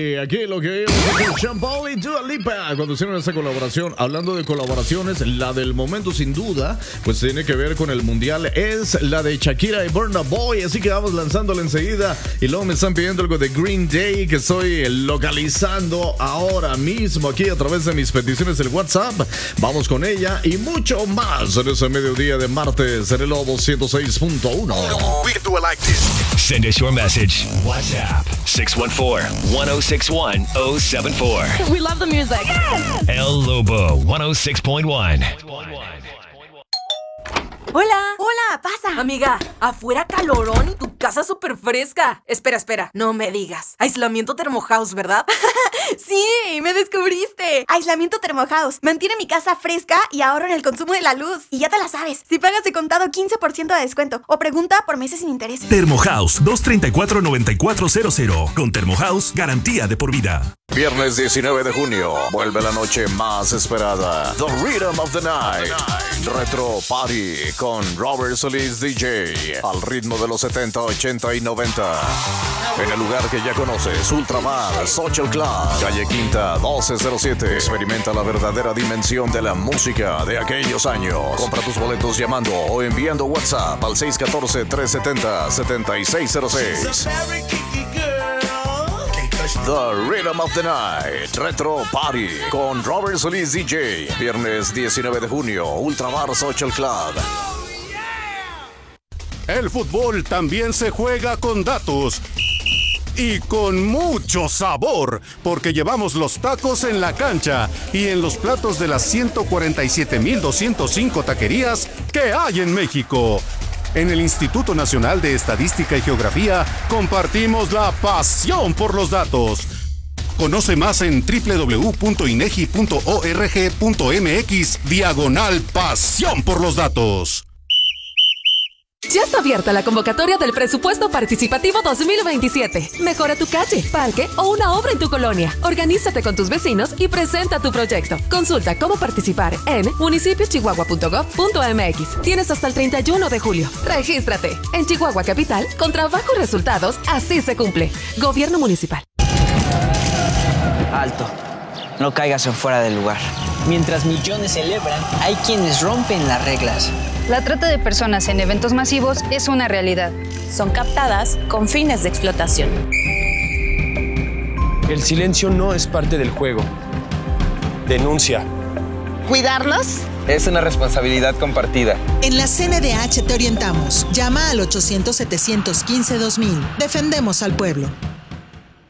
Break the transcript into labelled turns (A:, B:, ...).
A: aquí lo que es Sean Paul y Dua Lipa cuando hicieron esta colaboración. Hablando de colaboraciones, la del momento sin duda, pues tiene que ver con el mundial, es la de Shakira y Burna Boy, así que vamos lanzándola enseguida. Y luego me están pidiendo algo de Green Day que estoy localizando ahora mismo aquí a través de mis peticiones del WhatsApp. Vamos con ella y mucho más en ese mediodía de martes en el Lobo 106.1.
B: We can do it like this.
C: Send us your message. WhatsApp 614-1061-074.
D: We love the music.
C: El Lobo 106.1.
D: Hola. Hola, pasa. Amiga, afuera calorón y tu casa súper fresca. Espera, no me digas. Aislamiento Thermohouse, ¿verdad?
E: Sí, me descubriste. Aislamiento Thermohouse. Mantiene mi casa fresca y ahorro en el consumo de la luz. Y ya te la sabes. Si pagas de contado 15% de descuento o pregunta por meses sin interés.
F: Thermohouse 234-9400. Con Thermohouse, garantía de por vida.
A: Viernes 19 de junio, vuelve la noche más esperada. The Rhythm of the Night. Retro Party con Robert Solís DJ. Al ritmo de los 70, 80 y 90. En el lugar que ya conoces, Ultramar Social Club. Calle Quinta 1207. Experimenta la verdadera dimensión de la música de aquellos años. Compra tus boletos llamando o enviando WhatsApp al 614-370-7606. The Rhythm of the Night Retro Party con Robert Solís DJ. Viernes 19 de junio, Ultramar Social Club.
G: El fútbol también se juega con datos y con mucho sabor, porque llevamos los tacos en la cancha y en los platos de las 147,205 taquerías que hay en México. En el Instituto Nacional de Estadística y Geografía compartimos la pasión por los datos. Conoce más en www.inegi.org.mx/pasión por los datos.
D: Ya está abierta la convocatoria del Presupuesto Participativo 2027. Mejora tu calle, parque o una obra en tu colonia. Organízate con tus vecinos y presenta tu proyecto. Consulta cómo participar en municipiochihuahua.gov.mx. Tienes hasta el 31 de julio. Regístrate. En Chihuahua Capital, con trabajo y resultados, así se cumple. Gobierno Municipal.
H: Alto. No caigas en fuera del lugar. Mientras millones celebran, hay quienes rompen las reglas.
I: La trata de personas en eventos masivos es una realidad.
J: Son captadas con fines de explotación.
K: El silencio no es parte del juego. Denuncia.
L: ¿Cuidarnos?
M: Es una responsabilidad compartida.
L: En la CNDH te orientamos. Llama al 800-715-2000. Defendemos al pueblo.